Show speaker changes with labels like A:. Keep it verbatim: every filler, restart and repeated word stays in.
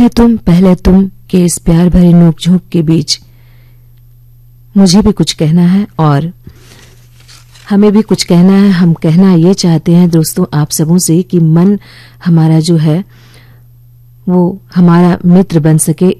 A: मैं तुम पहले तुम के इस प्यार भरी नोक-झोंक के बीच मुझे भी कुछ कहना है और हमें भी कुछ कहना है। हम कहना ये चाहते हैं दोस्तों आप सबों से कि मन हमारा जो है वो हमारा मित्र बन सके,